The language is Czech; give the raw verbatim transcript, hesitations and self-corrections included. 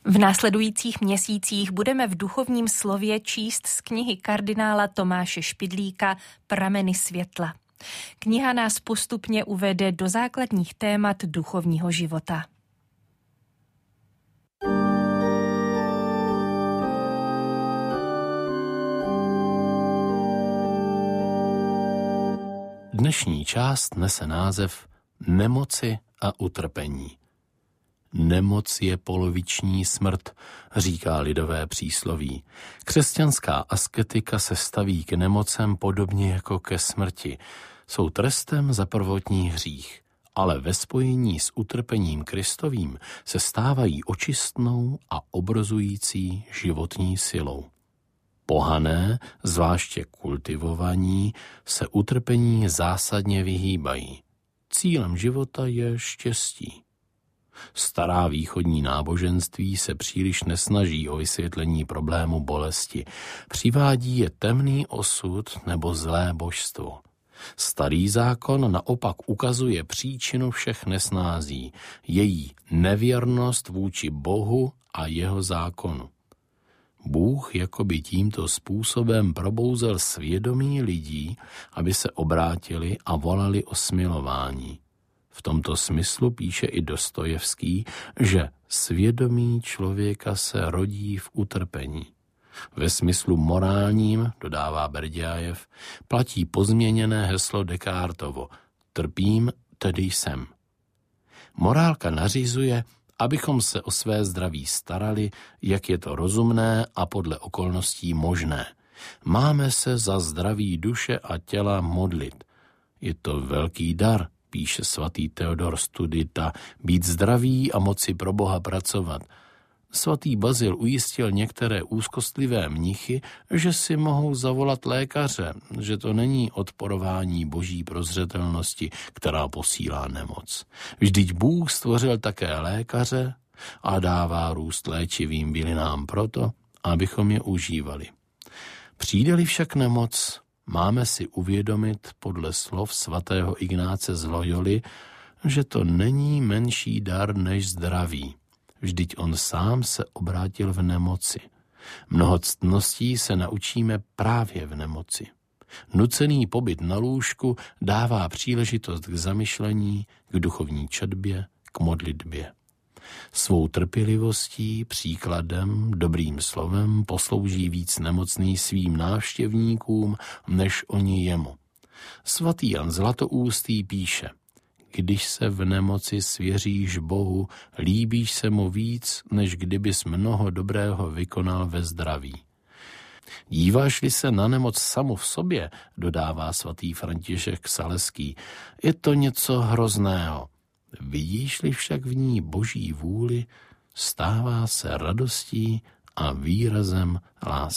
V následujících měsících budeme v duchovním slově číst z knihy kardinála Tomáše Špidlíka Prameny světla. Kniha nás postupně uvede do základních témat duchovního života. Dnešní část nese název Nemoci a utrpení. Nemoc je poloviční smrt, říká lidové přísloví. Křesťanská asketika se staví k nemocem podobně jako ke smrti. Jsou trestem za prvotní hřích, ale ve spojení s utrpením Kristovým se stávají očistnou a obrazující životní silou. Pohané, zvláště kultivovaní, se utrpení zásadně vyhýbají. Cílem života je štěstí. Stará východní náboženství se příliš nesnaží o vysvětlení problému bolesti. Přivádí je temný osud nebo zlé božstvo. Starý zákon naopak ukazuje příčinu všech nesnází, její nevěrnost vůči Bohu a jeho zákonu. Bůh jakoby tímto způsobem probouzel svědomí lidí, aby se obrátili a volali o smilování. V tomto smyslu píše i Dostojevský, že svědomí člověka se rodí v utrpení. Ve smyslu morálním, dodává Berďájev, platí pozměněné heslo Descartovo: trpím, tedy jsem. Morálka nařizuje, abychom se o své zdraví starali, jak je to rozumné a podle okolností možné. Máme se za zdraví duše a těla modlit. Je to velký dar, píše svatý Theodor Studita, být zdravý a moci pro Boha pracovat. Svatý Bazil ujistil některé úzkostlivé mnichy, že si mohou zavolat lékaře, že to není odporování boží prozřetelnosti, která posílá nemoc. Vždyť Bůh stvořil také lékaře a dává růst léčivým bylinám proto, abychom je užívali. Přijde-li však nemoc, máme si uvědomit podle slov svatého Ignáce z Loyoly, že to není menší dar než zdraví. Vždyť on sám se obrátil v nemoci. Mnoho ctností se naučíme právě v nemoci. Nucený pobyt na lůžku dává příležitost k zamyšlení, k duchovní četbě, k modlitbě. Svou trpělivostí, příkladem, dobrým slovem poslouží víc nemocný svým návštěvníkům, než oni jemu. Svatý Jan Zlatoústý píše: když se v nemoci svěříš Bohu, líbíš se mu víc, než kdybys mnoho dobrého vykonal ve zdraví. Díváš-li se na nemoc samu v sobě, dodává svatý František Saleský, je to něco hrozného. Vidíš-li však v ní boží vůli, stává se radostí a výrazem lásky.